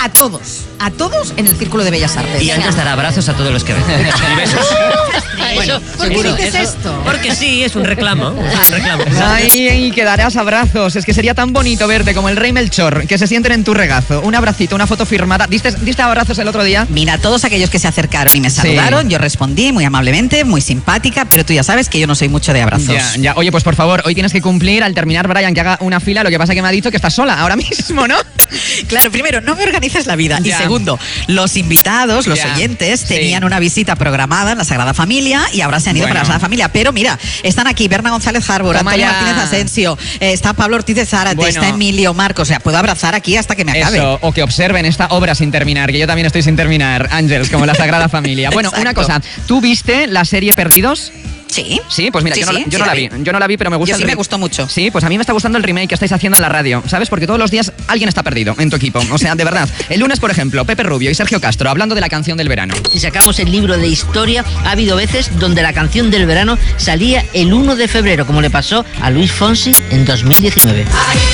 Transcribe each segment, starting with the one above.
a todos en el Círculo de Bellas Artes. Y antes dar abrazos a todos los que ven. Y besos. Bueno, ¿por qué dices esto? Porque sí, es un reclamo. Ay, que darás abrazos. Es que sería tan bonito verte como el rey Melchor, que se sienten en tu regazo. Un abracito, una foto firmada. ¿Diste abrazos el otro día? Mira, todos aquellos que se acercaron y me saludaron, yo respondí muy amablemente, muy simpática, pero tú ya sabes que yo no soy mucho de abrazos. Ya. Oye, pues por favor, hoy tienes que cumplir al terminar, Brian, que haga una fila. Lo que pasa es que me ha dicho que estás sola ahora mismo, ¿no? Claro, primero, no me organices la vida. Ya. Y segundo, los invitados, los oyentes, tenían una visita programada en la Sagrada Familia y ahora se han ido para la Sagrada Familia. Pero mira, están aquí Berna González Harbor, Antonio Martínez Asensio, está Pablo Ortiz de Zárate, está Emilio Marcos. O sea, puedo abrazar aquí hasta que me acabe. Eso, o que observen esta obra sin terminar, que yo también estoy sin terminar, Ángels, como la Sagrada Familia. Bueno, Exacto. Una cosa, ¿tú viste la serie Perdidos? Sí. Sí, pues mira, yo no la vi. Yo no la vi, pero me gusta. Yo sí me gustó mucho. Sí, pues a mí me está gustando el remake que estáis haciendo en la radio, ¿sabes? Porque todos los días alguien está perdido en tu equipo. O sea, de verdad. El lunes, por ejemplo, Pepe Rubio y Sergio Castro hablando de la canción del verano. Si sacamos el libro de historia, ha habido veces donde la canción del verano salía el 1 de febrero, como le pasó a Luis Fonsi en 2019.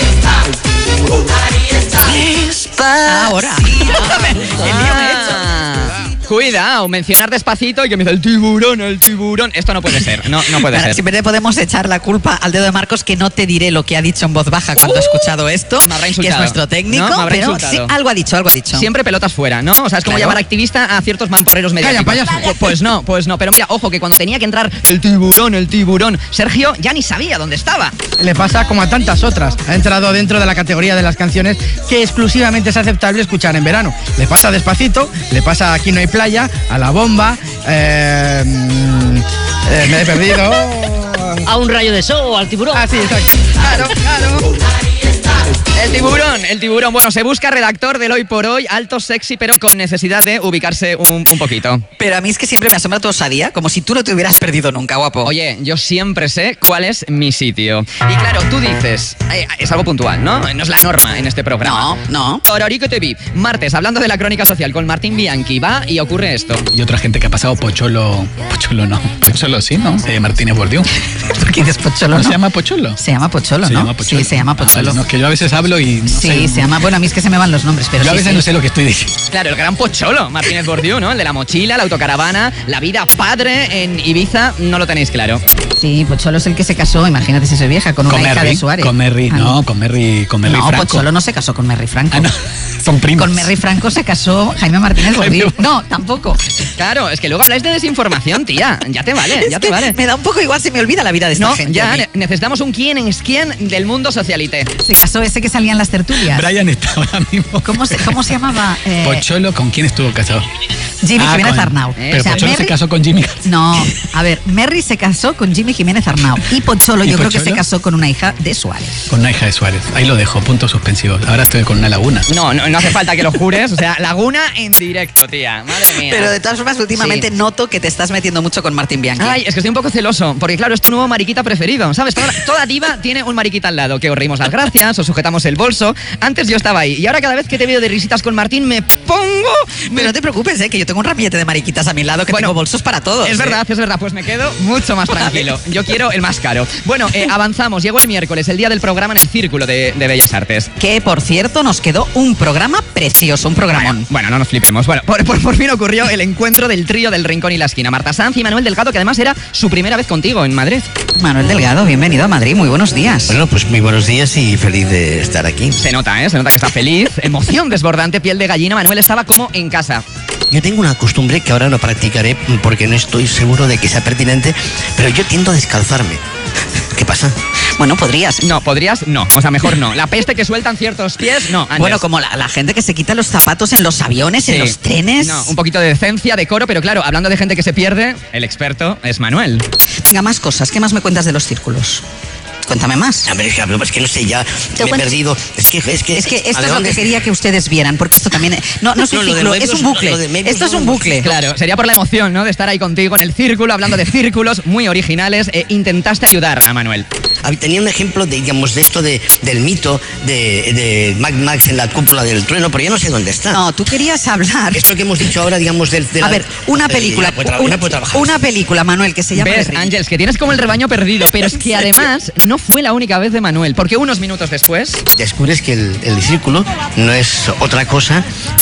Ahora. El lío me he hecho. Cuidado, mencionar despacito y que me dice el tiburón. Esto no puede ser, no puede ser. Siempre podemos echar la culpa al dedo de Marcos, que no te diré lo que ha dicho en voz baja cuando he escuchado esto, me habrá que insultado, es nuestro técnico, ¿no? Me habrá pero insultado. sí, algo ha dicho. Siempre pelotas fuera, ¿no? O sea, es como llamar activista a ciertos mamporreros mediáticos. Calla, payaso. Pues no. Pero mira, ojo, que cuando tenía que entrar el tiburón, Sergio ya ni sabía dónde estaba. Le pasa como a tantas otras. Ha entrado dentro de la categoría de las canciones que exclusivamente es aceptable escuchar en verano. Le pasa a Despacito, le pasa a Aquí no hay playa, a La Bomba, me he perdido. A un rayo de sol, al tiburón. Ah, sí, exacto. Claro. El tiburón. Bueno, se busca redactor del Hoy por Hoy, alto, sexy, pero con necesidad de ubicarse un poquito. Pero a mí es que siempre me asombra tu osadía, como si tú no te hubieras perdido nunca, guapo. Oye, yo siempre sé cuál es mi sitio. Y claro, tú dices, es algo puntual, ¿no? No es la norma en este programa. No. Tororico te vi. Martes, hablando de la crónica social con Martín Bianchi, va y ocurre esto. Y otra gente que ha pasado Pocholo sí, ¿no? Martínez Bordiú. ¿Por qué dices Pocholo? ¿No se llama Pocholo? Se llama Pocholo, ¿no? Sí, se llama Pocholo. Vale, no, es que yo a veces hablo y no sé. Sí, se llama... Bueno, a mí es que se me van los nombres, pero yo a veces no sé lo que estoy diciendo. Claro, el gran Pocholo, Martínez Bordiú, ¿no? El de la mochila, la autocaravana, la vida padre en Ibiza, no lo tenéis claro. Sí, Pocholo es el que se casó, imagínate si soy vieja, con una hija de Suárez. Con Merry Franco. No, Pocholo no se casó con Merry Franco. Ah, no. Son primos. Con Merry Franco se casó Jaime Martínez Bordiú. No, tampoco. Claro, es que luego habláis de desinformación, tía. Ya te vale. Me da un poco igual, se me olvida la vida de esta gente. Ya necesitamos un quién es quién del mundo socialite. Se casó ese que salía en las tertulias. Brian está ahora mismo. ¿Cómo se llamaba? Pocholo, ¿con quién estuvo casado? Jimmy Jiménez Arnau. Pero Pocholo se casó con Jimmy. No, a ver, Merry se casó con Jimmy Jiménez Arnau. Y Pocholo yo creo que se casó con una hija de Suárez. Con una hija de Suárez. Ahí lo dejo, puntos suspensivos. Ahora estoy con una laguna. No hace falta que lo jures. O sea, laguna en directo, tía. Madre mía. Pero de todas formas, últimamente noto que te estás metiendo mucho con Martín Bianchi. Ay, es que estoy un poco celoso. Porque claro, es tu nuevo mariquita preferido. ¿Sabes? Toda diva tiene un mariquita al lado. Que os reímos las gracias, os sujetamos el bolso. Antes yo estaba ahí. Y ahora cada vez que te veo de risitas con Martín me pongo... Pero no te preocupes, que yo tengo un ramillete de mariquitas a mi lado, que tengo bolsos para todos. Es verdad. Pues me quedo mucho más tranquilo. Yo quiero el más caro. Bueno, avanzamos. Llegó el miércoles, el día del programa en el Círculo de Bellas Artes. Que, por cierto, nos quedó un programa precioso, un programón. Bueno, no nos flipemos. Bueno, por fin ocurrió el encuentro del trío del Rincón y la Esquina. Marta Sanz y Manuel Delgado, que además era su primera vez contigo en Madrid. Manuel Delgado, bienvenido a Madrid. Muy buenos días. Bueno, pues muy buenos días y feliz de estar aquí. Se nota que está feliz. Emoción desbordante, piel de gallina. Manuel estaba como en casa. Yo tengo una costumbre que ahora no practicaré porque no estoy seguro de que sea pertinente, pero yo tiendo a descalzarme. ¿Qué pasa? Bueno, podrías. No, podrías, no. O sea, mejor no. La peste que sueltan ciertos pies, no. Andrés. Bueno, como la gente que se quita los zapatos en los aviones, en los trenes. No, un poquito de decencia, decoro, pero claro, hablando de gente que se pierde, el experto es Manuel. Venga, más cosas. ¿Qué más me cuentas de los círculos? Cuéntame más. A ver, es que no sé, ya me he perdido. Es que esto es lo que quería que ustedes vieran, porque esto también no es un ciclo, es un bucle. Esto es un bucle. Claro, sería por la emoción, ¿no? De estar ahí contigo en el círculo, hablando de círculos muy originales. Intentaste ayudar a Manuel. Tenía un ejemplo de esto del mito de Mad Max en la cúpula del trueno, pero ya no sé dónde está. No, tú querías hablar. Esto que hemos dicho ahora, digamos, del... A ver, una película. Una película, Manuel, que se llama... ¿Ves, Ángels, que tienes como el rebaño perdido? Pero es que además no fue la única vez de Manuel, porque unos minutos después... Descubres que el círculo no es otra cosa